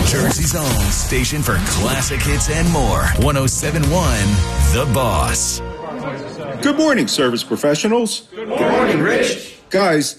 Jersey's own station for classic hits and more. 107.1 The Boss. Good morning, service professionals. Good morning, Rich. Guys,